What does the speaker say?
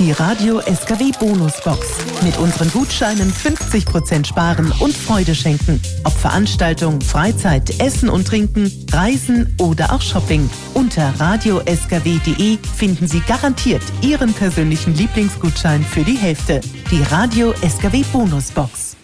Die Radio SKW Bonusbox. Mit unseren Gutscheinen 50% sparen und Freude schenken. Ob Veranstaltung, Freizeit, Essen und Trinken, Reisen oder auch Shopping. Unter radioskw.de finden Sie garantiert Ihren persönlichen Lieblingsgutschein für die Hälfte. Die Radio SKW Bonusbox.